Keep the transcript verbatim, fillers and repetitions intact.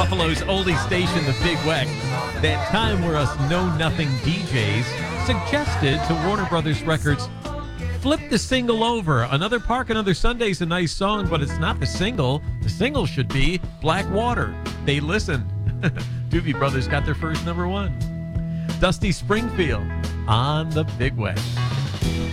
Buffalo's oldie station, the Big Weck. That time where us know-nothing D Js suggested to Warner Brothers Records, flip the single over. Another Park, Another Sunday's a nice song, but it's not the single. The single should be Black Water. They listened. Doobie Brothers got their first number one. Dusty Springfield on the Big Weck.